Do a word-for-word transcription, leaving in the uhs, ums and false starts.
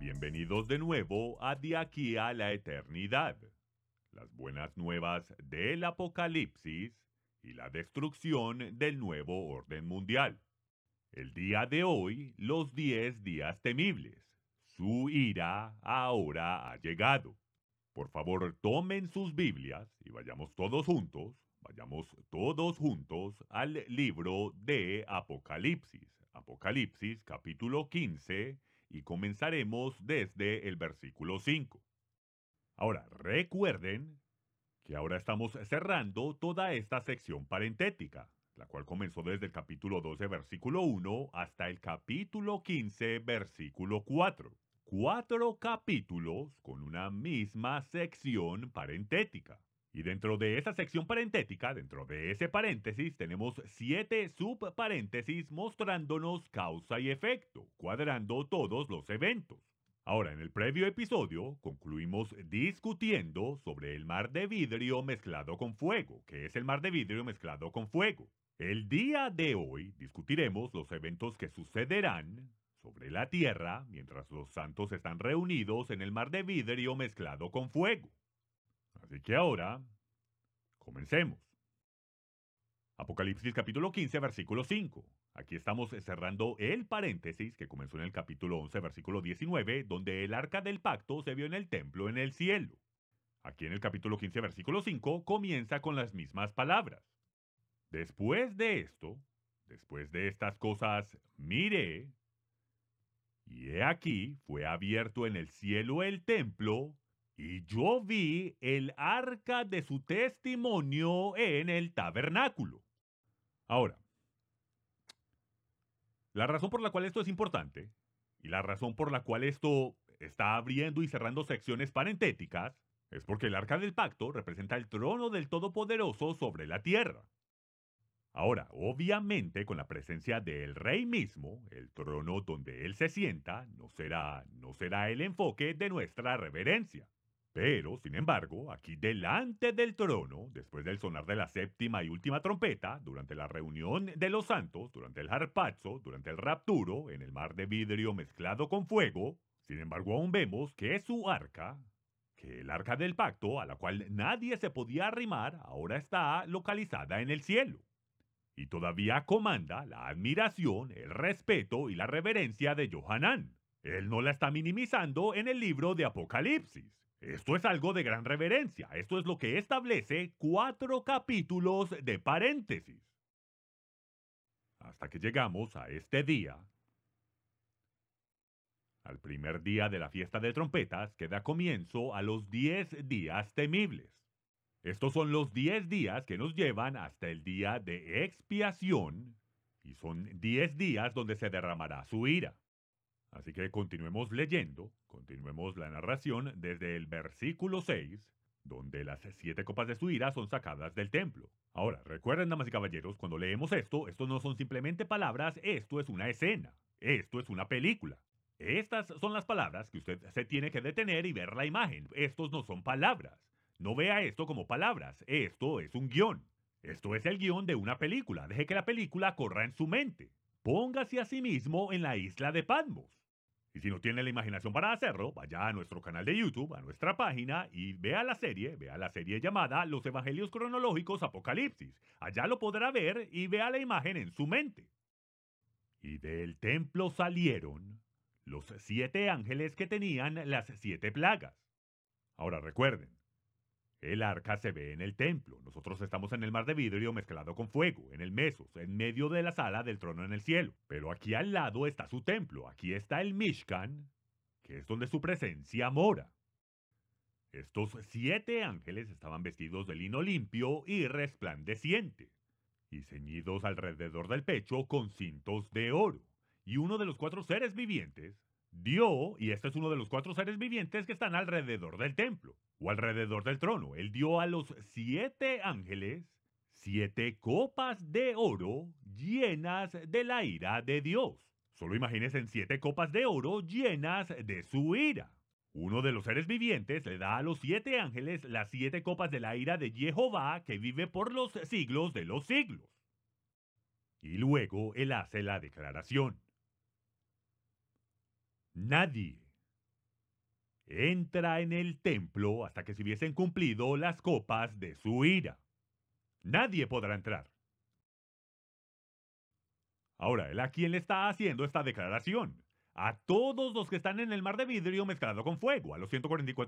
Bienvenidos de nuevo a De aquí a la eternidad. Las buenas nuevas del apocalipsis y la destrucción del nuevo orden mundial. El día de hoy, los diez días temibles. Su ira ahora ha llegado. Por favor, tomen sus Biblias y vayamos todos juntos, vayamos todos juntos al libro de Apocalipsis. Apocalipsis capítulo quince y comenzaremos desde el versículo cinco. Ahora, recuerden que ahora estamos cerrando toda esta sección parentética, la cual comenzó desde el capítulo doce, versículo uno, hasta el capítulo quince, versículo cuatro. Cuatro capítulos con una misma sección parentética. Y dentro de esa sección parentética, dentro de ese paréntesis, tenemos siete subparéntesis mostrándonos causa y efecto, cuadrando todos los eventos. Ahora, en el previo episodio, concluimos discutiendo sobre el mar de vidrio mezclado con fuego. ¿Qué es el mar de vidrio mezclado con fuego? El día de hoy discutiremos los eventos que sucederán sobre la tierra mientras los santos están reunidos en el mar de vidrio mezclado con fuego. Así que ahora, comencemos. Apocalipsis capítulo quince, versículo cinco. Aquí estamos cerrando el paréntesis que comenzó en el capítulo once, versículo diecinueve, donde el arca del pacto se vio en el templo en el cielo. Aquí en el capítulo quince, versículo cinco, comienza con las mismas palabras. Después de esto, después de estas cosas, miré, y he aquí fue abierto en el cielo el templo, y yo vi el arca de su testimonio en el tabernáculo. Ahora, la razón por la cual esto es importante, y la razón por la cual esto está abriendo y cerrando secciones parentéticas, es porque el arca del pacto representa el trono del Todopoderoso sobre la tierra. Ahora, obviamente, con la presencia del rey mismo, el trono donde él se sienta no será, no será el enfoque de nuestra reverencia. Pero, sin embargo, aquí delante del trono, después del sonar de la séptima y última trompeta, durante la reunión de los santos, durante el harpazo, durante el rapturo, en el mar de vidrio mezclado con fuego, sin embargo, aún vemos que su arca, que el arca del pacto, a la cual nadie se podía arrimar, ahora está localizada en el cielo. Y todavía comanda la admiración, el respeto y la reverencia de Johanán. Él no la está minimizando en el libro de Apocalipsis. Esto es algo de gran reverencia. Esto es lo que establece cuatro capítulos de paréntesis. Hasta que llegamos a este día, al primer día de la fiesta de trompetas, que da comienzo a los diez días temibles. Estos son los diez días que nos llevan hasta el día de expiación, y son diez días donde se derramará su ira. Así que continuemos leyendo, continuemos la narración desde el versículo seis, donde las siete copas de su ira son sacadas del templo. Ahora, recuerden, damas y caballeros, cuando leemos esto, esto no son simplemente palabras, esto es una escena, esto es una película. Estas son las palabras que usted se tiene que detener y ver la imagen. Estos no son palabras. No vea esto como palabras, esto es un guión. Esto es el guión de una película. Deje que la película corra en su mente. Póngase a sí mismo en la isla de Patmos. Y si no tiene la imaginación para hacerlo, vaya a nuestro canal de YouTube, a nuestra página y vea la serie, vea la serie llamada Los Evangelios Cronológicos Apocalipsis. Allá lo podrá ver y vea la imagen en su mente. Y del templo salieron los siete ángeles que tenían las siete plagas. Ahora recuerden, el arca se ve en el templo. Nosotros estamos en el mar de vidrio mezclado con fuego, en el Mesos, en medio de la sala del trono en el cielo. Pero aquí al lado está su templo. Aquí está el Mishkan, que es donde su presencia mora. Estos siete ángeles estaban vestidos de lino limpio y resplandeciente, y ceñidos alrededor del pecho con cintos de oro. Y uno de los cuatro seres vivientes dio, y este es uno de los cuatro seres vivientes que están alrededor del templo, o alrededor del trono. Él dio a los siete ángeles siete copas de oro llenas de la ira de Dios. Solo imagínense en siete copas de oro llenas de su ira. Uno de los seres vivientes le da a los siete ángeles las siete copas de la ira de Jehová que vive por los siglos de los siglos. Y luego él hace la declaración. Nadie, entra en el templo hasta que se hubiesen cumplido las copas de su ira. Nadie podrá entrar. Ahora, él a quién le está haciendo esta declaración. A todos los que están en el mar de vidrio mezclado con fuego, a los ciento cuarenta y cuatro